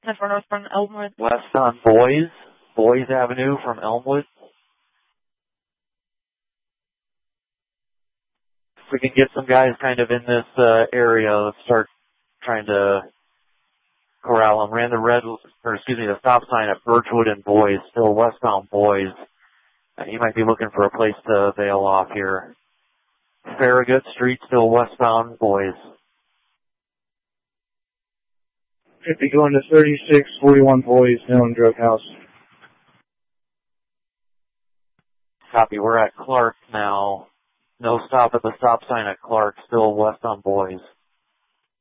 That's for northbound Elmwood. West on Boys Avenue from Elmwood. If we can get some guys kind of in this area, let's start trying to corral them. Ran the stop sign at Birchwood and Boys, still westbound Boys. He might be looking for a place to bail off here. Farragut Street, still westbound Boys. 50 going to 3641 Boys, known drug house. Copy, we're at Clark now. No stop at the stop sign at Clark, still west on Boys.